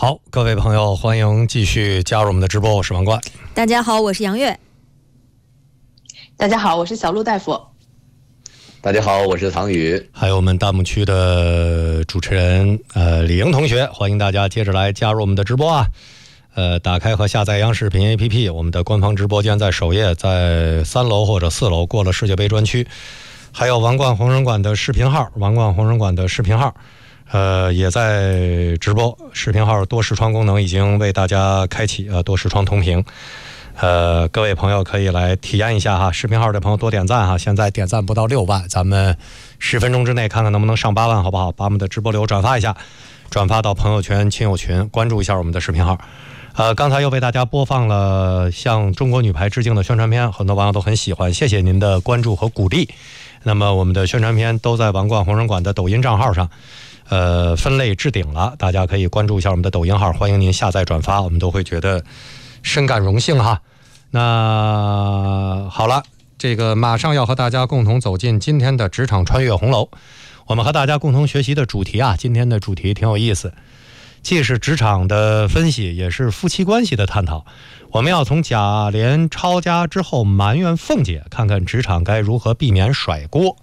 好，各位朋友，欢迎继续加入我们的直播，我是王冠。 大家好，我是杨月。 大家好，我是小鹿大夫。 大家好，我是唐宇。 还有我们弹幕区的主持人李莹同学，欢迎大家接着来加入我们的直播啊。打开和下载央视频 APP， 我们的官方直播间在首页，在3楼或者4楼，过了世界杯专区。还有王冠红人馆的视频号，王冠红人馆的视频号也在直播，视频号多视窗功能已经为大家开启，多视窗同屏。各位朋友可以来体验一下哈，视频号的朋友多点赞哈，现在点赞不到6万，咱们10分钟之内看看能不能上8万，好不好？把我们的直播流转发一下，转发到朋友圈、亲友群，关注一下我们的视频号。刚才又为大家播放了向中国女排致敬的宣传片，很多网友都很喜欢，谢谢您的关注和鼓励。那么我们的宣传片都在王冠红人馆的抖音账号上，分类置顶了，大家可以关注一下我们的抖音号，欢迎您下载转发，我们都会觉得深感荣幸哈。那好了，这个马上要和大家共同走进今天的职场穿越红楼，我们和大家共同学习的主题啊，今天的主题挺有意思，既是职场的分析，也是夫妻关系的探讨。我们要从贾琏抄家之后埋怨凤姐，看看职场该如何避免甩锅。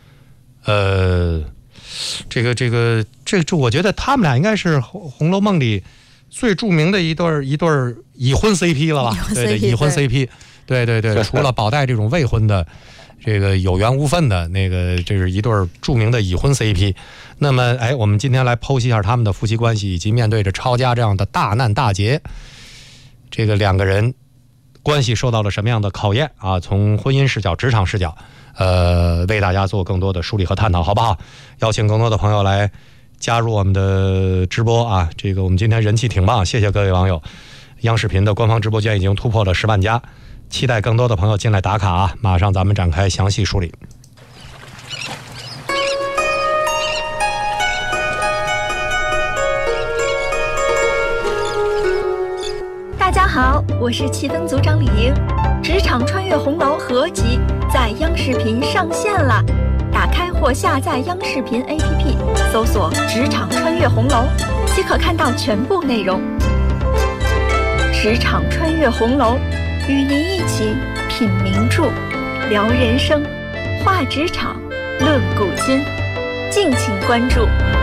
这我觉得他们俩应该是《红楼梦》里最著名的一对已婚 CP 了吧？对，已婚 CP， 对，除了宝黛这种未婚的，这个有缘无分的那个，这是一对著名的已婚 CP。那么，我们今天来剖析一下他们的夫妻关系，以及面对着抄家这样的大难大劫，这个两个人关系受到了什么样的考验啊？从婚姻视角、职场视角，为大家做更多的梳理和探讨，好不好？邀请更多的朋友来加入我们的直播啊！这个我们今天人气挺棒，谢谢各位网友。央视频的官方直播间已经突破了10万加，期待更多的朋友进来打卡啊！马上咱们展开详细梳理。 大家好，我是气氛组长李莹。职场穿越红楼合集在央视频上线了，打开或下载央视频 APP， 搜索职场穿越红楼即可看到全部内容。职场穿越红楼，与您一起品名著，聊人生，话职场，论古今，敬请关注。